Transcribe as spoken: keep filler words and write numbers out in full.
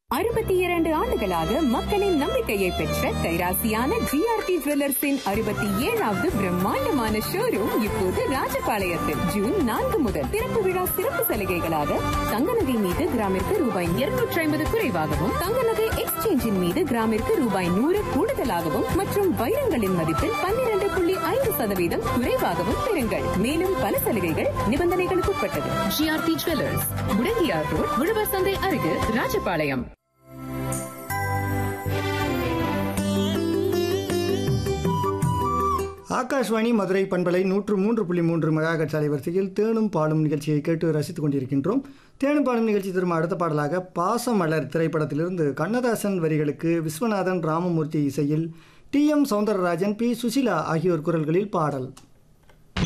அறுபத்தி இரண்டு ஆண்டுகளாக மக்களின் நம்பிக்கையை பெற்ற கைராசியான ஜிஆர்டி ஜுவல்லர்ஸின் அறுபத்தி ஏழாவது பிரம்மாண்டமான ஷோரூம் இப்போது ராஜபாளையத்தில் ஜூன் நான்கு முதல் திறப்பு விழா சிறப்பு சலுகைகளாக தங்க நகை மீது கிராமிற்கு ரூபாய் இருநூற்றி ஐம்பது குறைவாகவும் தங்க நகை எக்ஸ்சேஞ்சின் மீது கிராமிற்கு ரூபாய் நூறு கூடுதலாகவும் மற்றும் வைரங்களின் மதிப்பில் பன்னிரண்டு புள்ளி ஐந்து சதவீதம் குறைவாகவும் பெறுங்கள். மேலும் பல சலுகைகள் நிபந்தனைகளுக்கு உட்பட்டது. ஜிஆர்டி ஜுவல்லர்ஸ், முடங்கியார் ரோட், உழவர் சந்தை அருகில், ராஜபாளையம். ஆகாஷ்வாணி மதுரை பண்பலை நூற்று மூன்று புள்ளி மூன்று மெகாஹெர்ட்ஸ் அலைவரிசையில் தேனும் பாலும் நிகழ்ச்சியை கேட்டு ரசித்துக் கொண்டிருக்கின்றோம். தேனும் பாலும் நிகழ்ச்சி தரும் அடுத்த பாடலாக பாசமலர் திரைப்படத்திலிருந்து கண்ணதாசன் வரிகளுக்கு விஸ்வநாதன் ராமமூர்த்தி இசையில் D M Soundararajan, B Susheela ஆகியோர் குரல்களில் பாடல்.